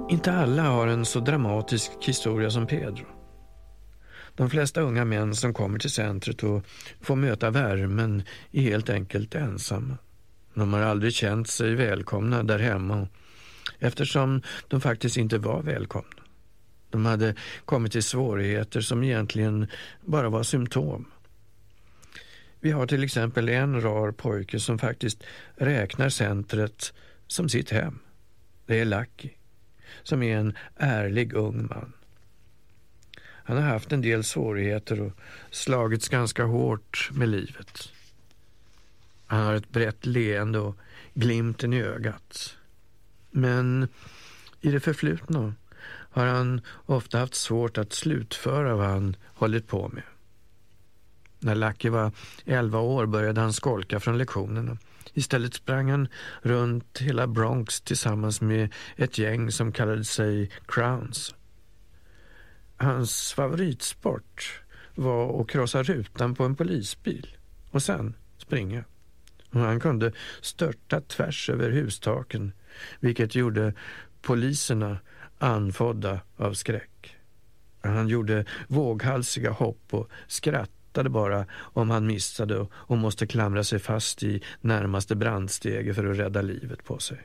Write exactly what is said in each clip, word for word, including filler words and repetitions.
Inte alla har en så dramatisk historia som Pedro. De flesta unga män som kommer till centret och får möta värmen är helt enkelt ensamma. De har aldrig känt sig välkomna där hemma eftersom de faktiskt inte var välkomna. De hade kommit till svårigheter som egentligen bara var symptom. Vi har till exempel en rar pojke som faktiskt räknar centret som sitt hem. Det är Lucky, som är en ärlig ung man. Han har haft en del svårigheter och slagits ganska hårt med livet. Han har ett brett leende och glimten i ögat. Men i det förflutna har han ofta haft svårt att slutföra vad han hållit på med. När Lucky var elva år började han skolka från lektionerna. Istället sprang han runt hela Bronx tillsammans med ett gäng som kallade sig Crowns. Hans favoritsport var att krossa rutan på en polisbil och sen springa. Och han kunde störta tvärs över hustaken, vilket gjorde poliserna anfodda av skräck. Han gjorde våghalsiga hopp och skrattade bara om han missade och måste klamra sig fast i närmaste brandstege för att rädda livet på sig.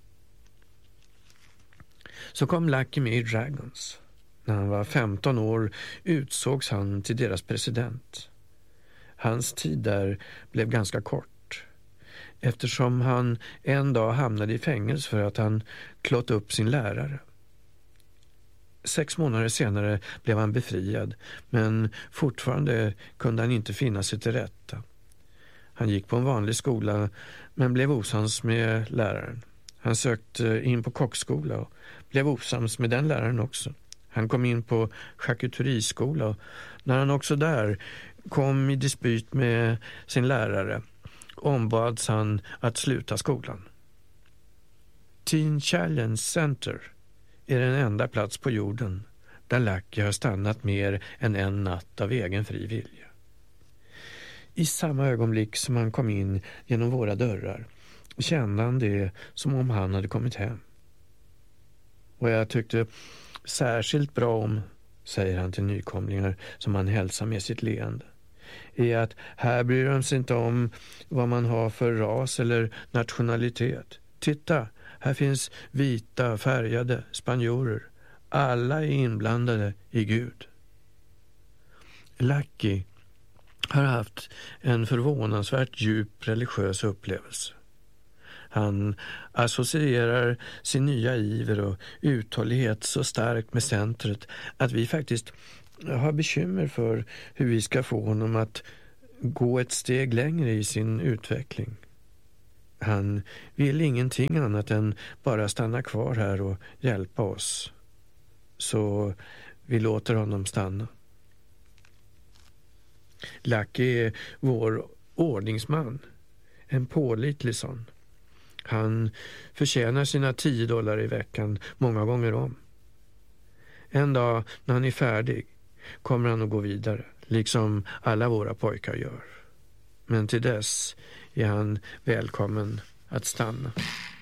Så kom Lucky med i Dragons. När han var femton år utsågs han till deras president. Hans tid där blev ganska kort, eftersom han en dag hamnade i fängelse för att han klått upp sin lärare. Sex månader senare blev han befriad, men fortfarande kunde han inte finna sig till rätta. Han gick på en vanlig skola men blev osams med läraren. Han sökte in på kockskola och blev osams med den läraren också. Han kom in på charkuteriskola och när han också där kom i dispyt med sin lärare ombads han att sluta skolan. Teen Challenge Center är den enda plats på jorden där Lucky har stannat mer än en natt av egen fri vilja. I samma ögonblick som han kom in genom våra dörrar kände han det som om han hade kommit hem. Och jag tyckte särskilt bra om, säger han till nykomlingar som han hälsar med sitt leende, är att här bryr de sig inte om vad man har för ras eller nationalitet. Titta, här finns vita, färgade, spanjorer. Alla är inblandade i Gud. Lucky har haft en förvånansvärt djup religiös upplevelse. Han associerar sin nya iver och uthållighet så starkt med centret att vi faktiskt har bekymmer för hur vi ska få honom att gå ett steg längre i sin utveckling. Han vill ingenting annat än bara stanna kvar här och hjälpa oss. Så vi låter honom stanna. Lucky är vår ordningsman, en pålitlig sån. Han förtjänar sina tio dollar i veckan många gånger om. En dag när han är färdig kommer han att gå vidare, liksom alla våra pojkar gör. Men till dess är han välkommen att stanna.